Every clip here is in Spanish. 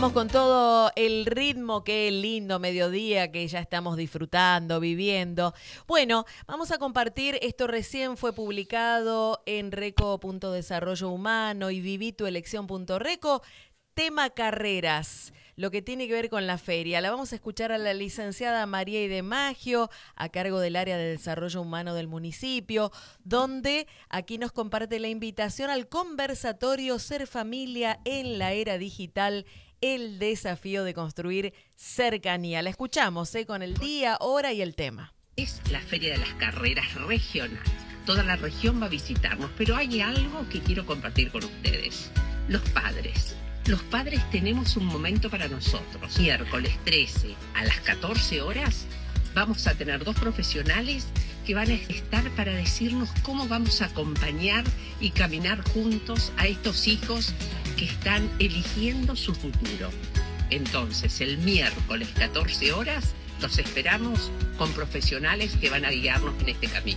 Vamos con todo el ritmo, qué lindo mediodía que ya estamos disfrutando, viviendo. Bueno, vamos a compartir, esto recién fue publicado en reco.desarrollo humano y vivituelección.reco, tema carreras, lo que tiene que ver con la feria. La vamos a escuchar a la licenciada María de Maggio, a cargo del área de desarrollo humano del municipio, donde aquí nos comparte la invitación al conversatorio Ser Familia en la Era Digital, el desafío de construir cercanía. La escuchamos con el día, hora y el tema. Es la Feria de las Carreras regional. Toda la región va a visitarnos, pero hay algo que quiero compartir con ustedes. Los padres. Los padres tenemos un momento para nosotros. Miércoles 13 a las 14 horas vamos a tener dos profesionales que van a estar para decirnos cómo vamos a acompañar y caminar juntos a estos hijos que están eligiendo su futuro. Entonces, el miércoles 14 horas los esperamos con profesionales que van a guiarnos en este camino.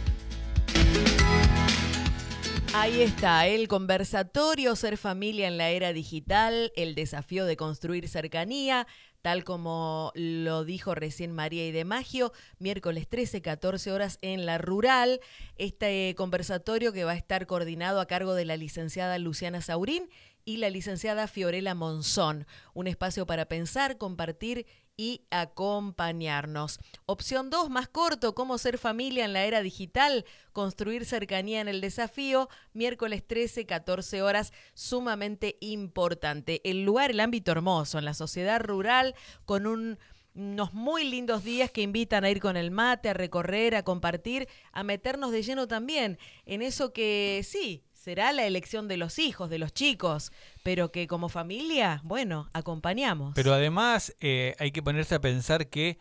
Ahí está, el conversatorio Ser Familia en la Era Digital, el desafío de construir cercanía, tal como lo dijo recién María de Maggio, miércoles 13, 14 horas en la Rural. Este conversatorio que va a estar coordinado a cargo de la licenciada Luciana Saurín y la licenciada Fiorella Monzón. Un espacio para pensar, compartir y acompañarnos. Opción 2, más corto, cómo ser familia en la era digital, construir cercanía en el desafío, miércoles 13, 14 horas, sumamente importante. El lugar, el ámbito hermoso, en la sociedad rural, con unos muy lindos días que invitan a ir con el mate, a recorrer, a compartir, a meternos de lleno también en eso que sí, será la elección de los hijos, de los chicos, pero que como familia, bueno, acompañamos. Pero además hay que ponerse a pensar que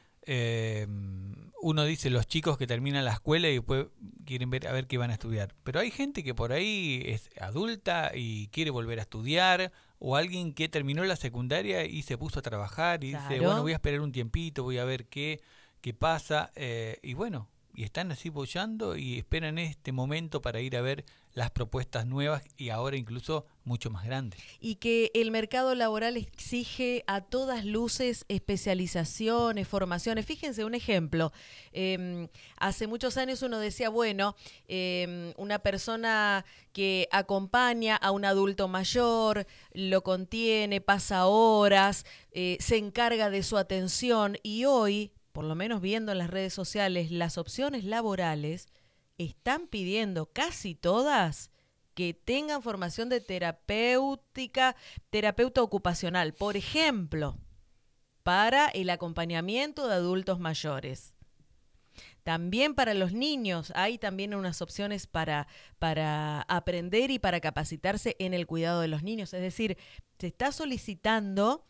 uno dice los chicos que terminan la escuela y después quieren ver a ver qué van a estudiar. Pero hay gente que por ahí es adulta y quiere volver a estudiar, o alguien que terminó la secundaria y se puso a trabajar y dice, bueno, voy a esperar un tiempito, voy a ver qué pasa, y bueno, y están así bollando y esperan este momento para ir a ver las propuestas nuevas y ahora incluso mucho más grandes. Y que el mercado laboral exige a todas luces especializaciones, formaciones. Fíjense un ejemplo, hace muchos años uno decía, bueno, una persona que acompaña a un adulto mayor, lo contiene, pasa horas, se encarga de su atención, y hoy, por lo menos viendo en las redes sociales, las opciones laborales están pidiendo casi todas que tengan formación de terapeuta ocupacional, por ejemplo, para el acompañamiento de adultos mayores. También para los niños hay también unas opciones para aprender y para capacitarse en el cuidado de los niños. Es decir, se está solicitando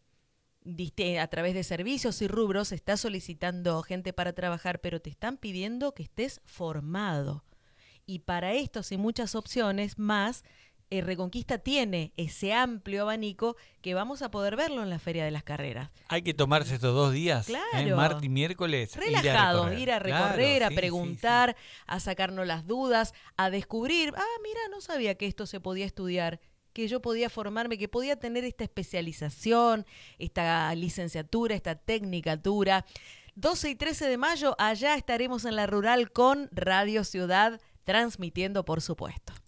a través de servicios y rubros, está solicitando gente para trabajar, pero te están pidiendo que estés formado. Y para estos y muchas opciones más, Reconquista tiene ese amplio abanico que vamos a poder verlo en la Feria de las Carreras. Hay que tomarse estos 2 días, claro, martes y miércoles, relajados, ir a recorrer, claro, a preguntar, a sacarnos las dudas, a descubrir, mira, no sabía que esto se podía estudiar, que yo podía formarme, que podía tener esta especialización, esta licenciatura, esta tecnicatura. 12 y 13 de mayo, allá estaremos en la Rural con Radio Ciudad, transmitiendo, por supuesto.